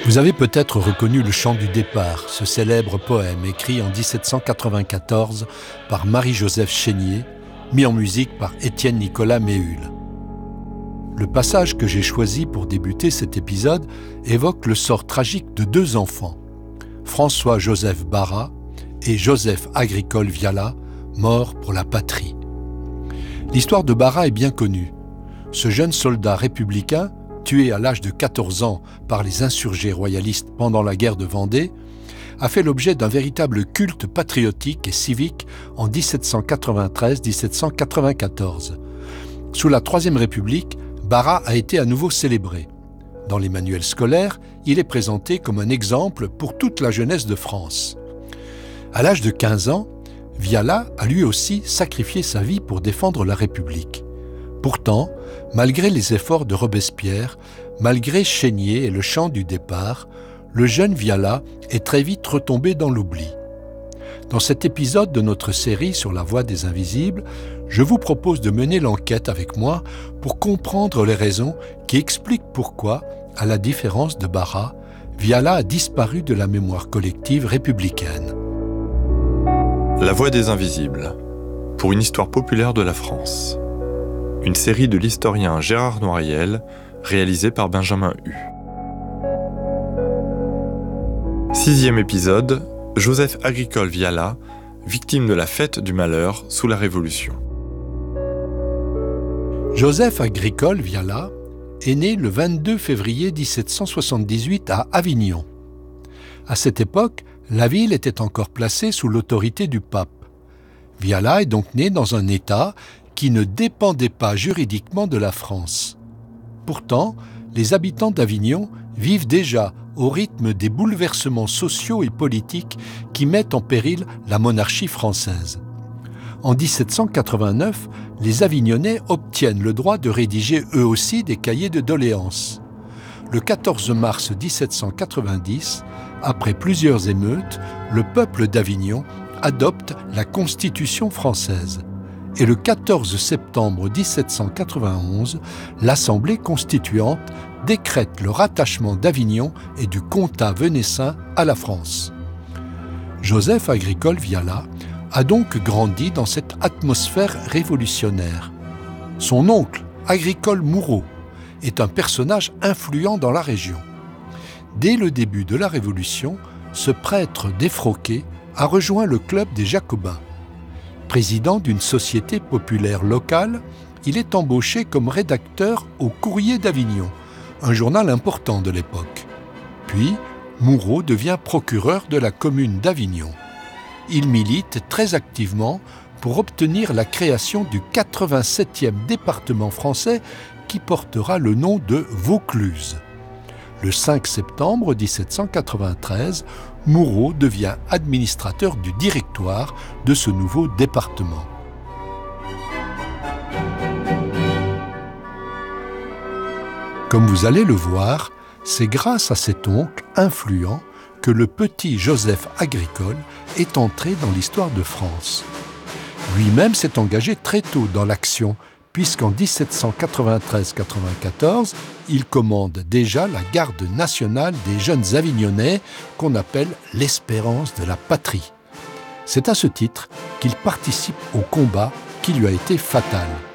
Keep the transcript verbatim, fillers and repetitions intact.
Vous avez peut-être reconnu le chant du départ, ce célèbre poème écrit en dix-sept cent quatre-vingt-quatorze par Marie-Joseph Chénier, mis en musique par Étienne Nicolas Méhul. Le passage que j'ai choisi pour débuter cet épisode évoque le sort tragique de deux enfants, François-Joseph Barras et Joseph Agricole Viala, morts pour la patrie. L'histoire de Barras est bien connue. Ce jeune soldat républicain, tué à l'âge de quatorze ans par les insurgés royalistes pendant la guerre de Vendée, a fait l'objet d'un véritable culte patriotique et civique en dix-sept cent quatre-vingt-treize dix-sept cent quatre-vingt-quatorze. Sous la Troisième République, Barras a été à nouveau célébré. Dans les manuels scolaires, il est présenté comme un exemple pour toute la jeunesse de France. À l'âge de quinze ans, Viala a lui aussi sacrifié sa vie pour défendre la République. Pourtant, malgré les efforts de Robespierre, malgré Chénier et le chant du départ, le jeune Viala est très vite retombé dans l'oubli. Dans cet épisode de notre série sur la voie des invisibles, je vous propose de mener l'enquête avec moi pour comprendre les raisons qui expliquent pourquoi, à la différence de Barras, Viala a disparu de la mémoire collective républicaine. La voie des invisibles, pour une histoire populaire de la France. Une série de l'historien Gérard Noiriel, réalisée par Benjamin Hu. Sixième épisode, Joseph Agricole Viala, victime de la fête du malheur sous la Révolution. Joseph Agricole Viala est né le vingt-deux février dix-sept cent soixante-dix-huit à Avignon. À cette époque, la ville était encore placée sous l'autorité du pape. Viala est donc né dans un État qui ne dépendait pas juridiquement de la France. Pourtant, les habitants d'Avignon vivent déjà au rythme des bouleversements sociaux et politiques qui mettent en péril la monarchie française. En dix-sept cent quatre-vingt-neuf, les Avignonnais obtiennent le droit de rédiger eux aussi des cahiers de doléances. Le quatorze mars dix-sept cent quatre-vingt-dix, après plusieurs émeutes, le peuple d'Avignon adopte la Constitution française. Et le quatorze septembre dix-sept cent quatre-vingt-onze, l'Assemblée constituante décrète le rattachement d'Avignon et du comtat venessin à la France. Joseph Agricole Viala a donc grandi dans cette atmosphère révolutionnaire. Son oncle, Agricole Moureau, est un personnage influent dans la région. Dès le début de la Révolution, ce prêtre défroqué a rejoint le club des Jacobins. Président d'une société populaire locale, il est embauché comme rédacteur au Courrier d'Avignon, un journal important de l'époque. Puis, Moureau devient procureur de la commune d'Avignon. Il milite très activement pour obtenir la création du quatre-vingt-septième département français qui portera le nom de Vaucluse. Le cinq septembre dix-sept cent quatre-vingt-treize, Moureau devient administrateur du directoire de ce nouveau département. Comme vous allez le voir, c'est grâce à cet oncle influent que le petit Joseph Agricole est entré dans l'histoire de France. Lui-même s'est engagé très tôt dans l'action, puisqu'en dix-sept cent quatre-vingt-treize quatre-vingt-quatorze, il commande déjà la garde nationale des jeunes Avignonnais qu'on appelle l'espérance de la patrie. C'est à ce titre qu'il participe au combat qui lui a été fatal.